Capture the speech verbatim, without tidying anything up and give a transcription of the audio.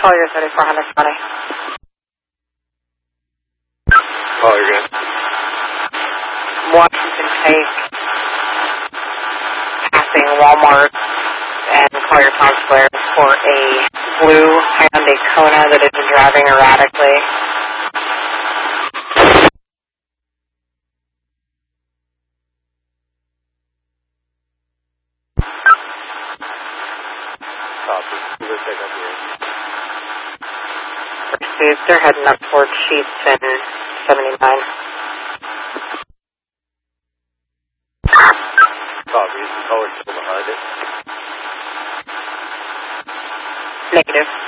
Collier thirty-four hundred twenty. Oh, you're good. Washington Pike, passing Walmart and Collier Town Square for a blue Hyundai Kona that has been driving erratically. Copy. You go check up here. Received. They're heading up towards Sheets and seventy-nine. Copy. Is the color still behind it? Negative.